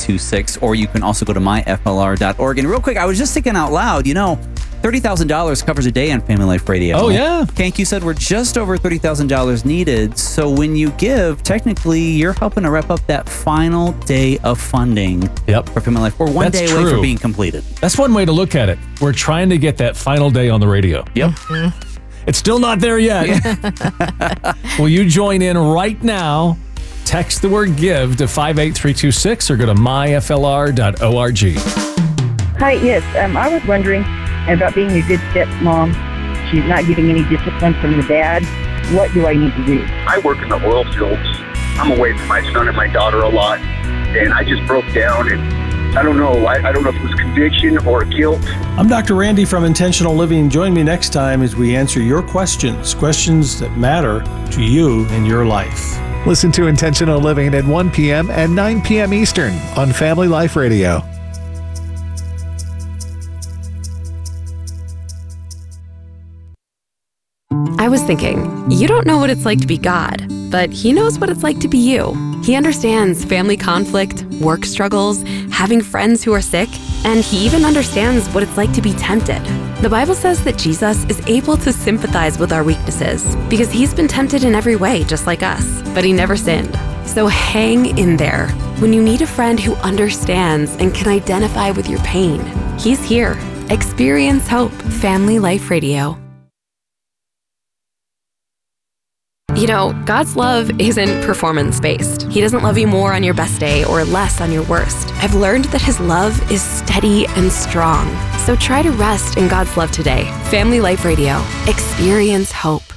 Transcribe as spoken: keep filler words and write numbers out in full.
two six, or you can also go to my f l r dot org. And real quick, I was just thinking out loud, you know, thirty thousand dollars covers a day on Family Life Radio. Oh, yeah. Kank, you said we're just over thirty thousand dollars needed. So when you give, technically, you're helping to wrap up that final day of funding yep. for Family Life. We're one That's day true. away from being completed. That's one way to look at it. We're trying to get that final day on the radio. Yep. Mm-hmm. It's still not there yet. Will you join in right now? Text the word GIVE to five eight three two six or go to my f l r dot org. Hi, yes. Um, I was wondering about being a good stepmom. She's not getting any discipline from the dad. What do I need to do? I work in the oil fields. I'm away from my son and my daughter a lot, and I just broke down, and I don't know. I, I don't know if it was conviction or guilt. I'm Doctor Randy from Intentional Living. Join me next time as we answer your questions, questions that matter to you in your life. Listen to Intentional Living at one p.m. and nine p.m. Eastern on Family Life Radio. I was thinking, you don't know what it's like to be God, but He knows what it's like to be you. He understands family conflict, work struggles, having friends who are sick, and He even understands what it's like to be tempted. The Bible says that Jesus is able to sympathize with our weaknesses because He's been tempted in every way, just like us, but He never sinned. So hang in there. When you need a friend who understands and can identify with your pain, He's here. Experience Hope, Family Life Radio. You know, God's love isn't performance-based. He doesn't love you more on your best day or less on your worst. I've learned that His love is steady and strong. So try to rest in God's love today. Family Life Radio. Experience hope.